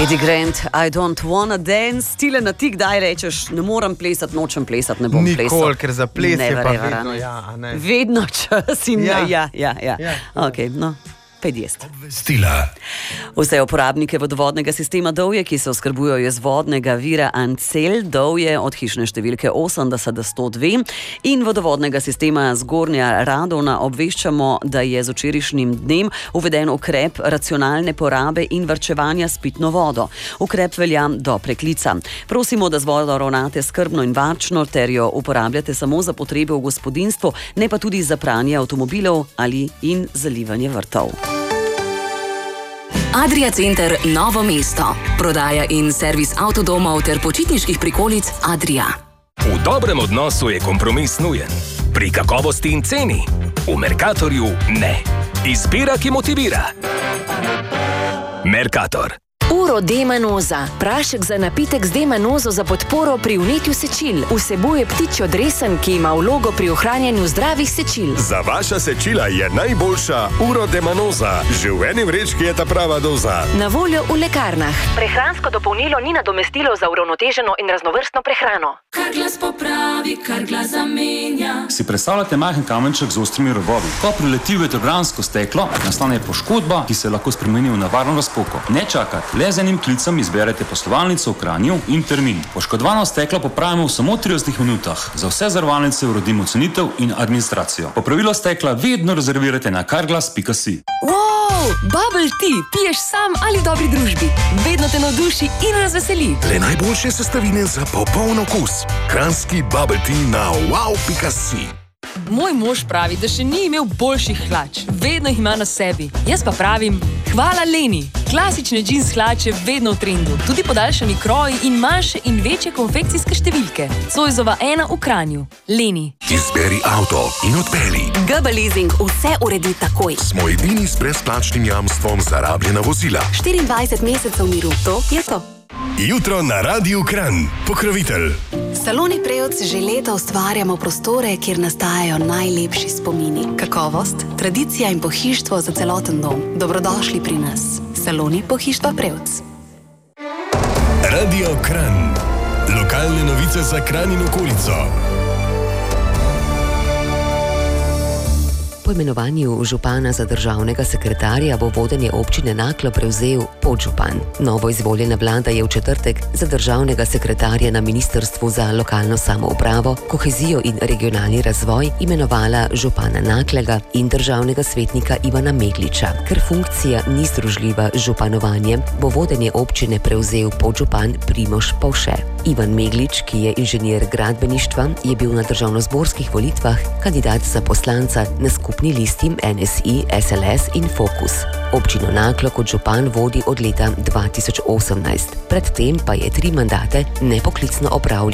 Eddie Grant, I don't wanna dance. Tile na ti kdaj rečeš, ne morem plesati, nočem plesati, ne bom plesal. Nikoli, ker za ples je pa vedno, ne. Vedno čas in ja. Ok, no. Obvestila. Vse uporabnike vodovodnega sistema Dovje, ki se oskrbujejo iz vodnega vira Ancel, Dovje od hišne številke 80 do 102 in vodovodnega sistema Zgornja Radovna obveščamo, da je z včerajšnjim dnem uveden ukrep racionalne porabe in varčevanja s pitno vodo. Ukrep velja do preklica. Prosimo, da z vodo ravnate skrbno in varčno ter jo uporabljate samo za potrebe v gospodinjstvu, ne pa tudi za pranje avtomobilov ali in zalivanje vrtov. Adria Center Novo mesto. Prodaja in servis avtodomov ter počitniških prikolic Adria. V dobrem odnosu je kompromis nujen. Pri kakovosti in ceni. V Mercatorju ne. Izbira, ki motivira. Mercator. Uro D-manoza. Prašek za napitek z D-manozo za podporo pri vnetju sečil. Vsebuje ptičjo dresen, ki ima vlogo pri ohranjanju zdravih sečil. Za vaša sečila je najboljša Uro D-manoza. Že v eni vrečki je ta prava doza. Na voljo v lekarnah. Prehransko dopolnilo ni nadomestilo za uravnoteženo in raznovrstno prehrano. Kar glas popravi, kar glas zamenja. Si predstavljate majhen kamenček z ostrimi robovi. Ko prileti vetrobransko steklo, nastane poškodba, ki se lahko spremeni v nevarno razpoko. Ne čakati. Le z enim klicem izberete poslovalnico v Kranju in termin. Poškodovano steklo popravimo v samo 30 minutah. Za vse zavarovalnice uredimo cenitev in administracijo. Popravilo stekla vedno rezervirate na carglass.si. Wow, bubble tea piješ sam ali v dobri družbi. Vedno te navduši in razveseli. Le najboljše sestavine za popoln okus. Kranjski bubble tea na wow.si. Moj mož pravi, da še ni imel boljših hlač. Vedno jih ima na sebi. Jaz pa pravim, hvala Leni. Klasične džins hlače vedno v trendu. Tudi podaljšani kroji in manjše in večje konfekcijske številke. Zoisova 1 v Kranju. Leni. Izberi avto in odpeli. GB Leasing vse uredi takoj. Smo edini s brezplačnim jamstvom za rabljena vozila. 24 mesecev miru. To je to. Jutro na Radiu Kranj. Pokrovitelj. Saloni Prevc že leta ustvarjamo prostore, kjer nastajajo najlepši spomini. Kakovost, tradicija in pohištvo za celoten dom. Dobrodošli pri nas. Saloni Pohištva Prevc. Radio Kranj. Lokalne novice za Kranj in okolico. Po imenovanju župana za državnega sekretarja bo vodenje občine Naklo prevzel podžupan. Novo izvoljena vlada je v četrtek za državnega sekretarja na Ministrstvu za lokalno samoupravo, kohezijo in regionalni razvoj imenovala župana Naklega in državnega svetnika Ivana Megliča. Ker funkcija ni združljiva z županovanjem, bo vodenje občine prevzel podžupan Primož Pavše. Ivan Meglič, ki je inženir gradbeništva, je bil na državnozborskih volitvah kandidat za poslanca na skupni listi NSI, SLS in Fokus. Občino Naklo kot župan vodi od leta 2018. Predtem pa je 3 mandate nepoklicno opravljal